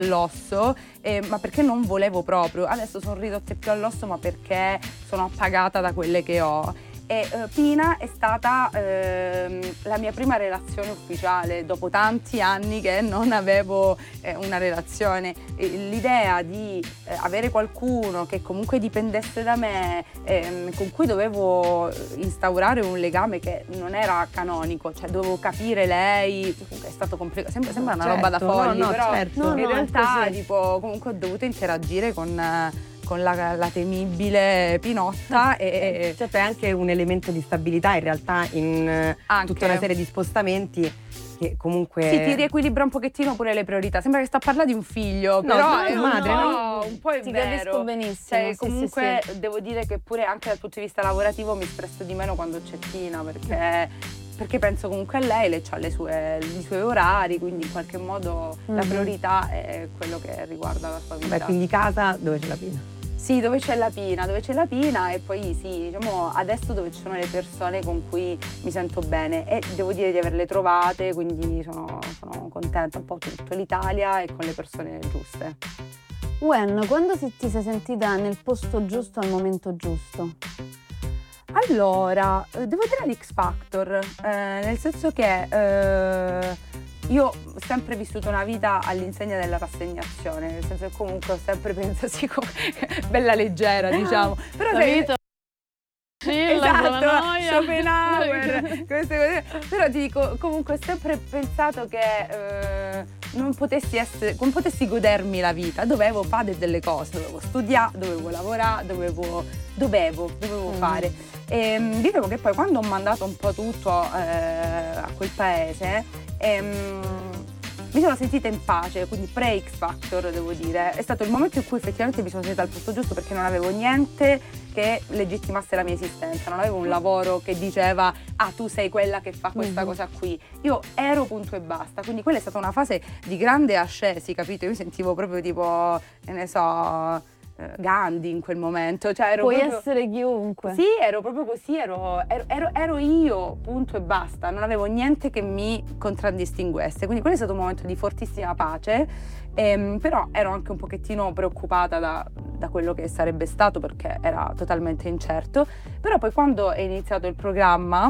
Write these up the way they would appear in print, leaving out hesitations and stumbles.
all'osso, ma perché non volevo proprio. Adesso sono ridotte più all'osso, ma perché sono appagata da quelle che ho. E Pina è stata la mia prima relazione ufficiale dopo tanti anni che non avevo una relazione. L'idea di avere qualcuno che comunque dipendesse da me, con cui dovevo instaurare un legame che non era canonico, cioè dovevo capire lei, è stato complicato, sembra una roba da folli, però in realtà tipo, comunque ho dovuto interagire con la temibile Pinotta e certo, è anche un elemento di stabilità in realtà in tutta una serie di spostamenti che comunque sì, ti riequilibra un pochettino pure le priorità. Sembra che sto a parlare di un figlio, però è madre, un po' è ti vero. capisco benissimo. Cioè, comunque devo dire che pure anche dal punto di vista lavorativo mi stresso di meno quando c'è Tina, perché penso comunque a lei, lei ha i suoi orari, quindi in qualche modo la priorità è quello che riguarda la sua vita. Beh, quindi casa dove c'è la Pina? Sì, dove c'è la Pina e poi sì, diciamo adesso dove ci sono le persone con cui mi sento bene e devo dire di averle trovate, quindi sono contenta un po' con tutta l'Italia e con le persone giuste. Wen, quando ti sei sentita nel posto giusto al momento giusto? Allora, devo dire l'X Factor, nel senso che io ho sempre vissuto una vita all'insegna della rassegnazione, nel senso che comunque ho sempre pensato bella leggera, diciamo. Però esatto, Schopenhauer, queste cose. Però ti dico, comunque ho sempre pensato che non potessi godermi la vita, dovevo fare delle cose, dovevo studiare, dovevo lavorare, dovevo fare. E dicevo che poi quando ho mandato un po' tutto a quel paese, mi sono sentita in pace, quindi pre-X Factor devo dire. È stato il momento in cui effettivamente mi sono sentita al posto giusto perché non avevo niente che legittimasse la mia esistenza, non avevo un lavoro che diceva tu sei quella che fa questa cosa qui. Io ero punto e basta, quindi quella è stata una fase di grande ascesi, capito? Io mi sentivo proprio tipo, che ne so, Gandhi in quel momento, cioè puoi essere chiunque. Sì, ero proprio così, ero io, punto e basta, non avevo niente che mi contraddistinguesse, quindi quello è stato un momento di fortissima pace, però ero anche un pochettino preoccupata da quello che sarebbe stato perché era totalmente incerto, però poi quando è iniziato il programma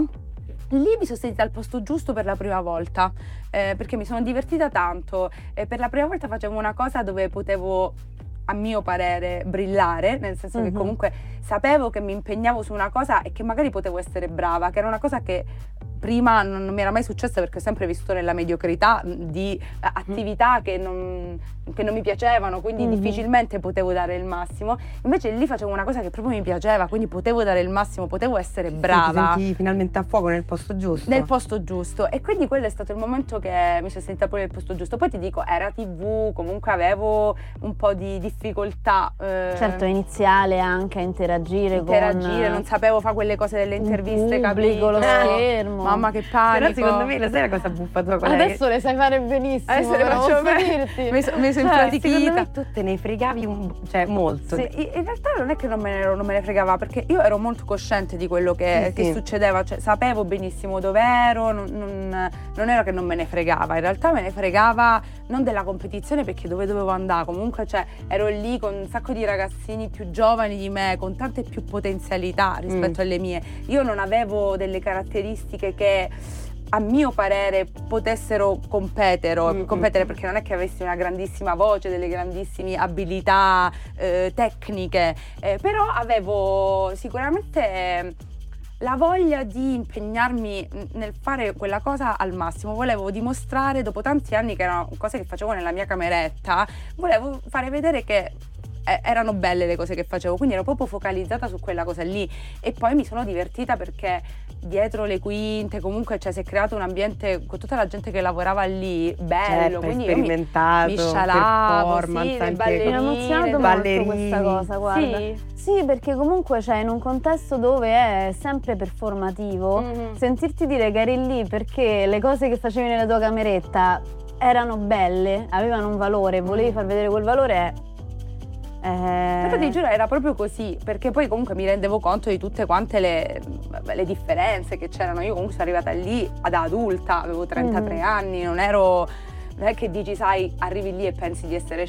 lì mi sono sentita al posto giusto per la prima volta, perché mi sono divertita tanto, per la prima volta facevo una cosa dove potevo, a mio parere, brillare, nel senso che comunque sapevo che mi impegnavo su una cosa e che magari potevo essere brava, che era una cosa che prima non mi era mai successa perché ho sempre vissuto nella mediocrità di attività che non mi piacevano, quindi difficilmente potevo dare il massimo. Invece lì facevo una cosa che proprio mi piaceva, quindi potevo dare il massimo, potevo essere brava. Ti senti finalmente a fuoco nel posto giusto. Nel posto giusto, e quindi quello è stato il momento che mi sono sentita pure nel posto giusto. Poi ti dico, era TV, comunque avevo un po' di difficoltà. Certo, iniziale anche a interagire, non sapevo fare quelle cose delle interviste, pubblico, lo schermo. Mamma che panico. Però secondo me lo sai la cosa buffa tua? Adesso le sai fare benissimo. Adesso le faccio bene. Mi sono impratichita. Secondo me tu te ne fregavi molto. Sì, in realtà non è che non me ne fregava, perché io ero molto cosciente di quello che succedeva, cioè sapevo benissimo dove ero, non era che non me ne fregava, in realtà me ne fregava non della competizione, perché dove dovevo andare, comunque cioè ero lì con un sacco di ragazzini più giovani di me, con tante più potenzialità rispetto alle mie. Io non avevo delle caratteristiche che a mio parere potessero competere, perché non è che avessi una grandissima voce, delle grandissime abilità tecniche, però avevo sicuramente la voglia di impegnarmi nel fare quella cosa al massimo. Volevo dimostrare, dopo tanti anni che erano cose che facevo nella mia cameretta, volevo fare vedere che erano belle le cose che facevo, quindi ero proprio focalizzata su quella cosa lì. E poi mi sono divertita perché dietro le quinte comunque si è creato un ambiente con tutta la gente che lavorava lì bello, quindi sperimentato, mi scialavo, performance, le anche ballerine, mi ha emozionato molto questa cosa, guarda. Sì, perché comunque in un contesto dove è sempre performativo, sentirti dire che eri lì perché le cose che facevi nella tua cameretta erano belle, avevano un valore, volevi far vedere quel valore Però ti giuro era proprio così, perché poi comunque mi rendevo conto di tutte quante le differenze che c'erano. Io comunque sono arrivata lì da adulta, avevo 33 anni, non è che dici, sai, arrivi lì e pensi di essere